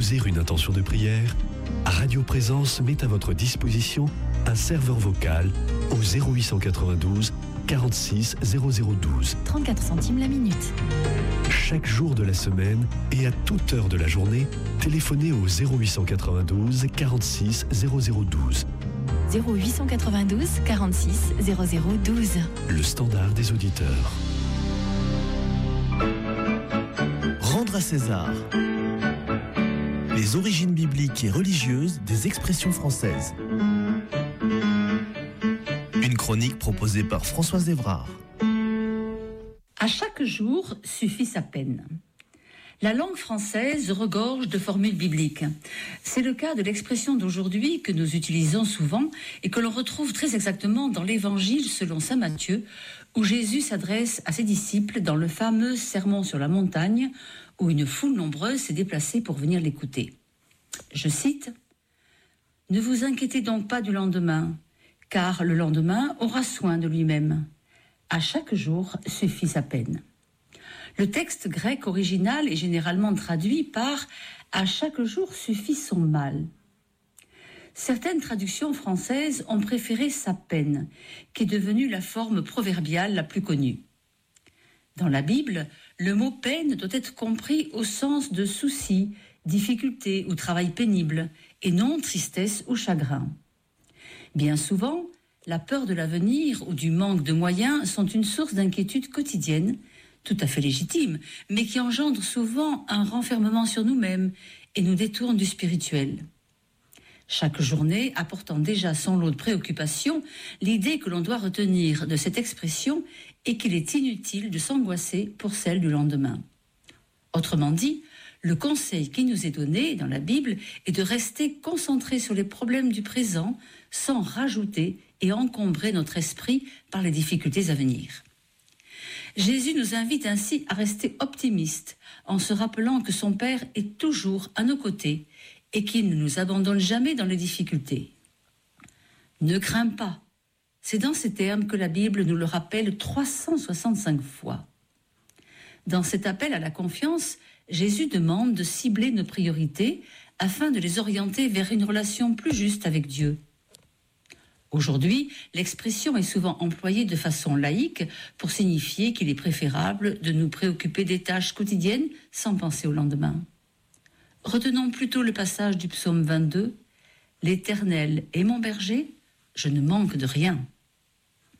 déposer une intention de prière, Radio Présence met à votre disposition un serveur vocal au 0892 46 0012. 34 centimes la minute. Chaque jour de la semaine et à toute heure de la journée, téléphonez au 0892 46 0012. 0892 46 0012. Le standard des auditeurs. Rendre à César. Les origines bibliques et religieuses des expressions françaises. Une chronique proposée par Françoise Évrard. À chaque jour suffit sa peine. La langue française regorge de formules bibliques. C'est le cas de l'expression d'aujourd'hui que nous utilisons souvent et que l'on retrouve très exactement dans l'Évangile selon saint Matthieu, où Jésus s'adresse à ses disciples dans le fameux Sermon sur la montagne, où une foule nombreuse s'est déplacée pour venir l'écouter. Je cite : « Ne vous inquiétez donc pas du lendemain, car le lendemain aura soin de lui-même. À chaque jour suffit sa peine. » Le texte grec original est généralement traduit par « à chaque jour suffit son mal ». Certaines traductions françaises ont préféré sa peine, qui est devenue la forme proverbiale la plus connue. Dans la Bible, le mot peine doit être compris au sens de souci, difficulté ou travail pénible, et non tristesse ou chagrin. Bien souvent, la peur de l'avenir ou du manque de moyens sont une source d'inquiétude quotidienne, tout à fait légitime, mais qui engendre souvent un renfermement sur nous-mêmes et nous détourne du spirituel. Chaque journée apportant déjà son lot de préoccupations, l'idée que l'on doit retenir de cette expression est qu'il est inutile de s'angoisser pour celle du lendemain. Autrement dit, le conseil qui nous est donné dans la Bible est de rester concentré sur les problèmes du présent sans rajouter et encombrer notre esprit par les difficultés à venir. Jésus nous invite ainsi à rester optimistes en se rappelant que son Père est toujours à nos côtés et qu'il ne nous abandonne jamais dans les difficultés. Ne crains pas. C'est dans ces termes que la Bible nous le rappelle 365 fois. Dans cet appel à la confiance, Jésus demande de cibler nos priorités afin de les orienter vers une relation plus juste avec Dieu. Aujourd'hui, l'expression est souvent employée de façon laïque pour signifier qu'il est préférable de nous préoccuper des tâches quotidiennes sans penser au lendemain. Retenons plutôt le passage du psaume 22 « L'Éternel est mon berger, je ne manque de rien ».